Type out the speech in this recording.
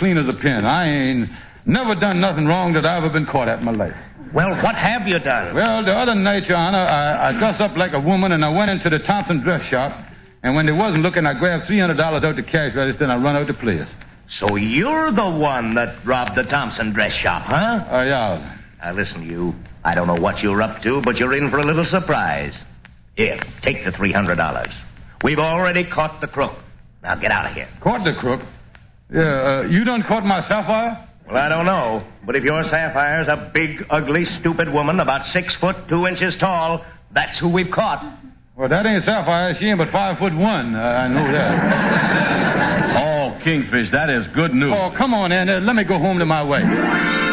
clean as a pin. I ain't never done nothing wrong that I ever been caught at in my life. Well, what have you done? Well, the other night, Your Honor, I dressed up like a woman and I went into the Thompson dress shop. And when they wasn't looking, I grabbed $300 out the cash register and I run out the place. So you're the one that robbed the Thompson dress shop, huh? Yeah. Now, listen, you. I don't know what you're up to, but you're in for a little surprise. Here, take the $300. We've already caught the crook. Now, get out of here. Caught the crook? Yeah, you done caught my Sapphire? Well, I don't know. But if your Sapphire's a big, ugly, stupid woman about 6 foot 2 inches tall, that's who we've caught. Well, that ain't Sapphire. She ain't but 5'1". I know that. Oh, Kingfish, that is good news. Oh, come on, Andy. Let me go home to my wife.